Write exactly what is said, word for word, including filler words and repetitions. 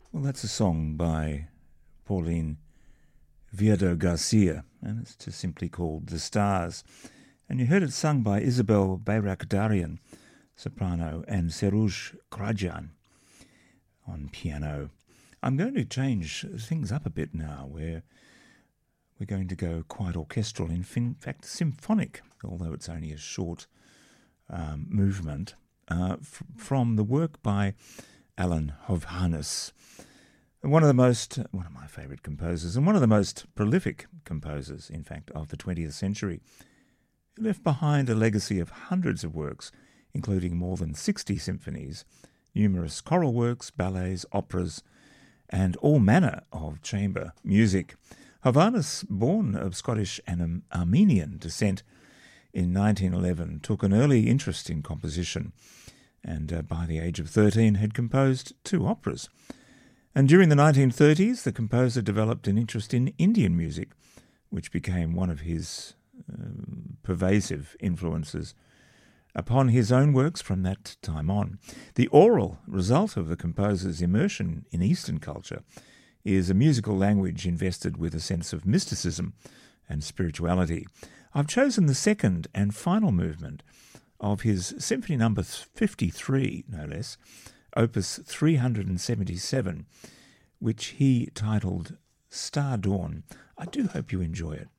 Well, that's a song by Pauline Viedo Garcia, and it's just simply called The Stars. And you heard it sung by Isabel Bayrakdarian, soprano, and Seruj Krajan on piano. I'm going to change things up a bit now, where we're going to go quite orchestral, in fact symphonic, although it's only a short um, movement, uh, f- from the work by Alan Hovhannes, one of the most, one of my favourite composers, and one of the most prolific composers, in fact, of the twentieth century. He left behind a legacy of hundreds of works, including more than sixty symphonies, numerous choral works, ballets, operas, and all manner of chamber music. Hovhannes, born of Scottish and Armenian descent in nineteen eleven, took an early interest in composition, and uh, by the age of thirteen had composed two operas. And during the nineteen thirties, the composer developed an interest in Indian music, which became one of his uh, pervasive influences upon his own works from that time on. The oral result of the composer's immersion in Eastern culture is a musical language invested with a sense of mysticism and spirituality. I've chosen the second and final movement of his Symphony Number fifty-three, no less, Opus three hundred seventy-seven, which he titled Star Dawn. I do hope you enjoy it.